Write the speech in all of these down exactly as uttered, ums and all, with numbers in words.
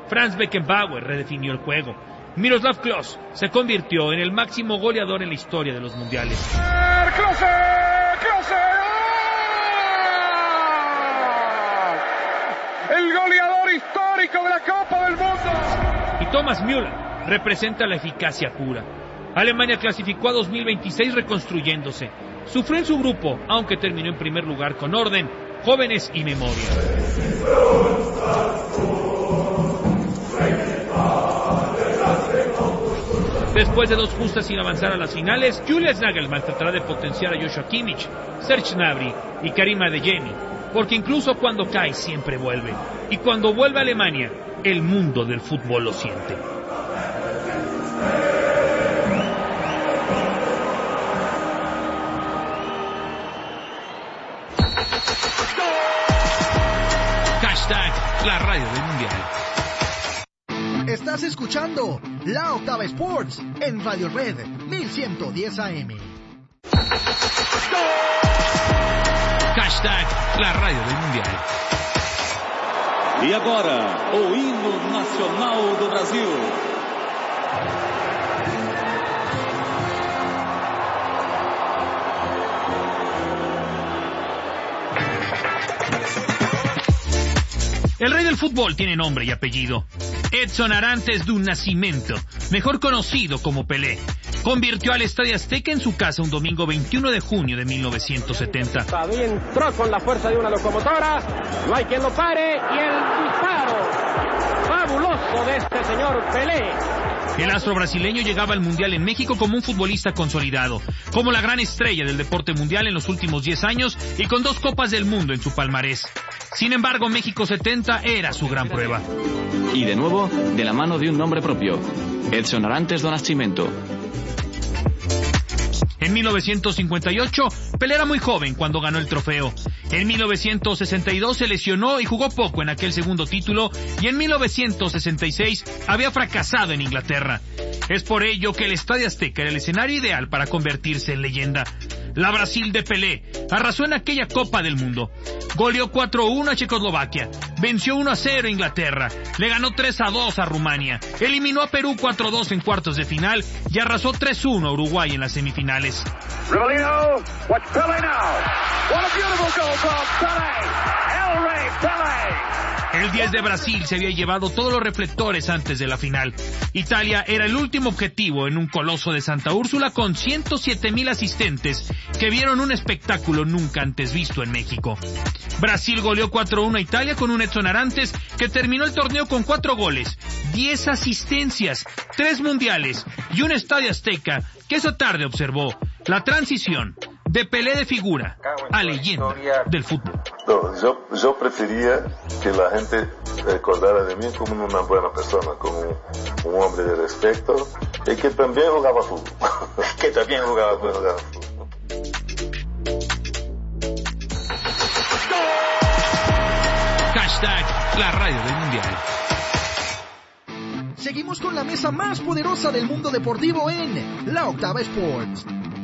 Franz Beckenbauer redefinió el juego. Miroslav Klose se convirtió en el máximo goleador en la historia de los mundiales. ¡Klose! ¡Klose! ¡Oh! ¡El goleador histórico de la Copa del Mundo! Y Thomas Müller representa la eficacia pura. Alemania clasificó a dos mil veintiséis reconstruyéndose. Sufrió en su grupo, aunque terminó en primer lugar con orden, jóvenes y memoria. Después de dos justas sin avanzar a las finales, Julius Nagelsmann tratará de potenciar a Joshua Kimmich, Serge Gnabry y Karim Adeyemi, porque incluso cuando cae siempre vuelve. Y cuando vuelve a Alemania, el mundo del fútbol lo siente. Hashtag la radio del mundial. Estás escuchando La Octava Sports en Radio Red mil ciento diez A M. Hashtag la radio del mundial. E agora, o hino nacional do Brasil. El rey del fútbol tiene nombre y apellido. Edson Arantes do Nascimento, mejor conocido como Pelé, convirtió al Estadio Azteca en su casa un domingo veintiuno de junio de mil novecientos setenta. Ahí entró con la fuerza de una locomotora, no hay quien lo pare, y el disparo fabuloso de este señor Pelé. El astro brasileño llegaba al Mundial en México como un futbolista consolidado, como la gran estrella del deporte mundial en los últimos diez años y con dos Copas del Mundo en su palmarés. Sin embargo, México setenta era su gran prueba. Y de nuevo, de la mano de un nombre propio, Edson Arantes do Nascimento. En mil novecientos cincuenta y ocho, Pelé era muy joven cuando ganó el trofeo. En mil novecientos sesenta y dos se lesionó y jugó poco en aquel segundo título, y en mil novecientos sesenta y seis había fracasado en Inglaterra. Es por ello que el Estadio Azteca era el escenario ideal para convertirse en leyenda. La Brasil de Pelé arrasó en aquella Copa del Mundo. Goleó cuatro a uno a Checoslovaquia, venció uno a cero a Inglaterra, le ganó tres a dos a Rumania, eliminó a Perú cuatro a dos en cuartos de final y arrasó tres a uno a Uruguay en las semifinales. Rivellino, watch Pelé now. What a beautiful goal from Pelé. El Rey Pelé. El diez de Brasil se había llevado todos los reflectores antes de la final. Italia era el último objetivo en un coloso de Santa Úrsula con ciento siete mil asistentes que vieron un espectáculo nunca antes visto en México. Brasil goleó cuatro a uno a Italia con un Edson Arantes que terminó el torneo con cuatro goles, diez asistencias, tres mundiales y un Estadio Azteca que esa tarde observó la transición de Pelé de figura a leyenda del fútbol. No, yo, yo prefería que la gente recordara de mí como una buena persona, como un, un hombre de respeto y que también jugaba fútbol. que también jugaba, jugaba fútbol. Hashtag la radio del mundial. Seguimos con la mesa más poderosa del mundo deportivo en La Octava Sports.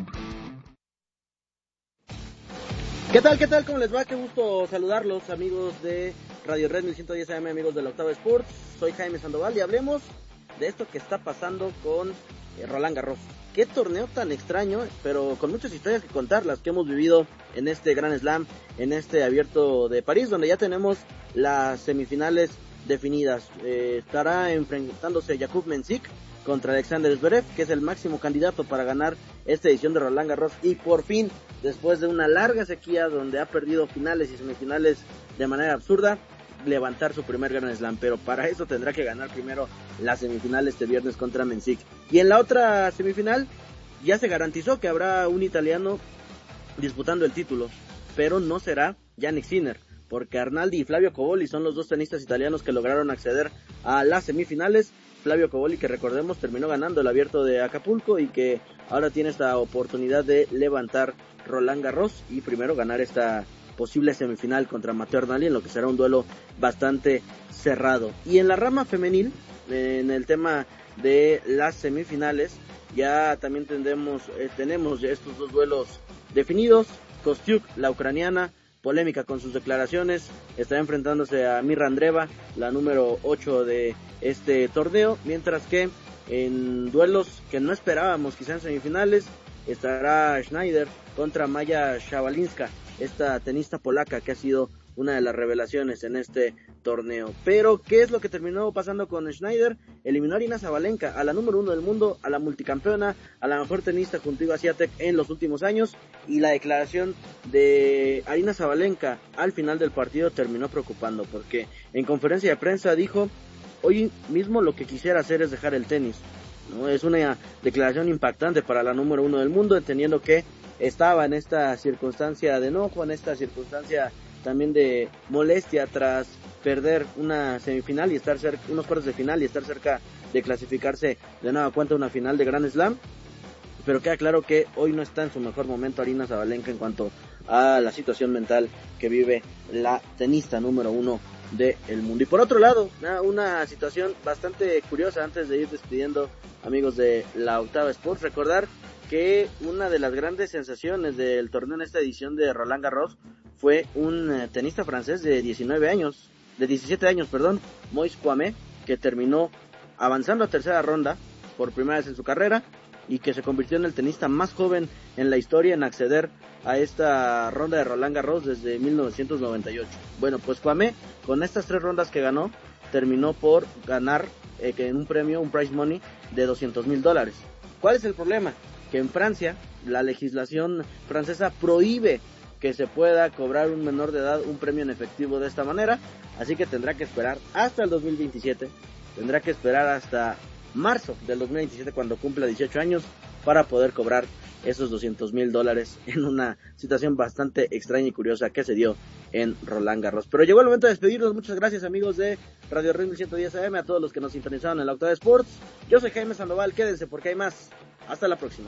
¿Qué tal, qué tal? ¿Cómo les va? Qué gusto saludarlos, amigos de Radio Red mil ciento diez A M, amigos de La Octava Sports. Soy Jaime Sandoval y hablemos de esto que está pasando con eh, Roland Garros. Qué torneo tan extraño, pero con muchas historias que contar, las que hemos vivido en este Grand Slam, en este Abierto de París, donde ya tenemos las semifinales definidas. Eh, estará enfrentándose Jakub Mensik contra Alexander Zverev, que es el máximo candidato para ganar esta edición de Roland Garros, y por fin, después de una larga sequía donde ha perdido finales y semifinales de manera absurda, levantar su primer Grand Slam, pero para eso tendrá que ganar primero las semifinales este viernes contra Mensik. Y en la otra semifinal ya se garantizó que habrá un italiano disputando el título, pero no será Jannik Sinner, porque Arnaldi y Flavio Cobolli son los dos tenistas italianos que lograron acceder a las semifinales. Flavio Cobolli, que recordemos terminó ganando el Abierto de Acapulco y que ahora tiene esta oportunidad de levantar Roland Garros y primero ganar esta posible semifinal contra Matteo Arnaldi, en lo que será un duelo bastante cerrado. Y en la rama femenil, en el tema de las semifinales, ya también tendremos, eh, tenemos ya estos dos duelos definidos. Kostyuk, la ucraniana, polémica con sus declaraciones. Estará enfrentándose a Mirra Andreeva, la número ocho de este torneo, mientras que en duelos que no esperábamos, quizá en semifinales, estará Schneider contra Maya Shabalinska, esta tenista polaca que ha sido una de las revelaciones en este torneo. Pero, ¿qué es lo que terminó pasando con Schneider? Eliminó a Aryna Sabalenka, a la número uno del mundo, a la multicampeona, a la mejor tenista junto a Iga Swiatek en los últimos años, y la declaración de Aryna Sabalenka al final del partido terminó preocupando, porque en conferencia de prensa dijo: hoy mismo lo que quisiera hacer es dejar el tenis, ¿no? Es una declaración impactante para la número uno del mundo, entendiendo que estaba en esta circunstancia de enojo, en esta circunstancia también de molestia tras perder una semifinal y estar cerca, unos cuartos de final y estar cerca de clasificarse de nueva cuenta a una final de Grand Slam. Pero queda claro que hoy no está en su mejor momento Aryna Sabalenka en cuanto a la situación mental que vive la tenista número uno del mundo. Y por otro lado, una, una situación bastante curiosa antes de ir despidiendo, amigos de la Octava Sports, recordar que una de las grandes sensaciones del torneo en esta edición de Roland Garros fue un uh, tenista francés de diecinueve años, de diecisiete años, perdón, Moïse Kouamé, que terminó avanzando a tercera ronda por primera vez en su carrera y que se convirtió en el tenista más joven en la historia en acceder a esta ronda de Roland Garros desde mil novecientos noventa y ocho. Bueno, pues Kouamé, con estas tres rondas que ganó, terminó por ganar eh, en un premio, un prize money de doscientos mil dólares. ¿Cuál es el problema? Que en Francia, la legislación francesa prohíbe que se pueda cobrar un menor de edad un premio en efectivo de esta manera, así que tendrá que esperar hasta el dos mil veintisiete, tendrá que esperar hasta marzo del dos mil veintisiete cuando cumpla dieciocho años para poder cobrar esos doscientos mil dólares en una situación bastante extraña y curiosa que se dio en Roland Garros. Pero llegó el momento de despedirnos. Muchas gracias, amigos de Radio Red mil ciento diez A M, a todos los que nos sintonizaron en la Octava Sports. Yo soy Jaime Sandoval, quédense porque hay más. Hasta la próxima.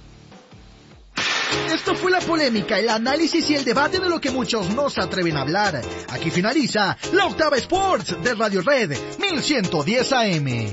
Esto fue la polémica, el análisis y el debate de lo que muchos no se atreven a hablar. Aquí finaliza la Octava Sports de Radio Red mil ciento diez A M.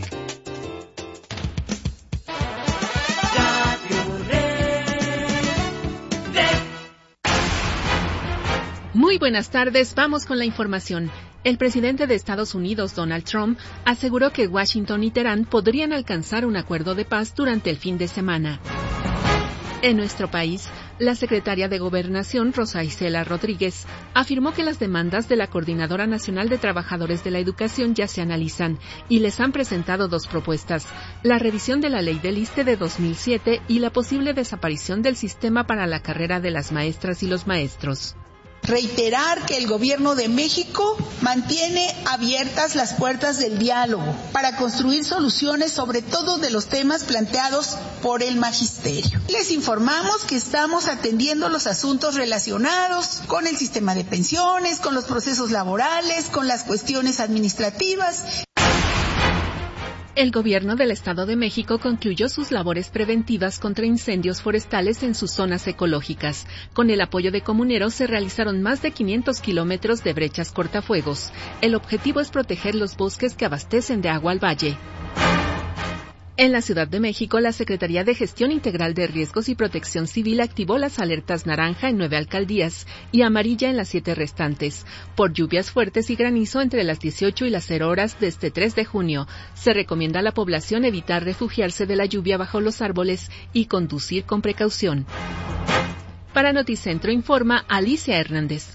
Muy buenas tardes, vamos con la información. El presidente de Estados Unidos, Donald Trump, aseguró que Washington y Teherán podrían alcanzar un acuerdo de paz durante el fin de semana. En nuestro país, la secretaria de Gobernación, Rosa Isela Rodríguez, afirmó que las demandas de la Coordinadora Nacional de Trabajadores de la Educación ya se analizan y les han presentado dos propuestas: la revisión de la Ley del I S S S T E de dos mil siete y la posible desaparición del sistema para la carrera de las maestras y los maestros. Reiterar que el Gobierno de México mantiene abiertas las puertas del diálogo para construir soluciones sobre todo de los temas planteados por el magisterio. Les informamos que estamos atendiendo los asuntos relacionados con el sistema de pensiones, con los procesos laborales, con las cuestiones administrativas. El gobierno del Estado de México concluyó sus labores preventivas contra incendios forestales en sus zonas ecológicas. Con el apoyo de comuneros se realizaron más de quinientos kilómetros de brechas cortafuegos. El objetivo es proteger los bosques que abastecen de agua al valle. En la Ciudad de México, la Secretaría de Gestión Integral de Riesgos y Protección Civil activó las alertas naranja en nueve alcaldías y amarilla en las siete restantes, por lluvias fuertes y granizo entre las dieciocho y las cero horas de este tres de junio. Se recomienda a la población evitar refugiarse de la lluvia bajo los árboles y conducir con precaución. Para Noticentro informa Alicia Hernández.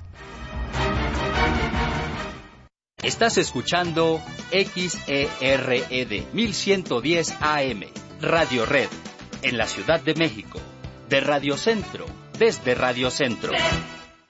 Estás escuchando X E R E D mil ciento diez A M, Radio Red, en la Ciudad de México, de Radio Centro, desde Radio Centro.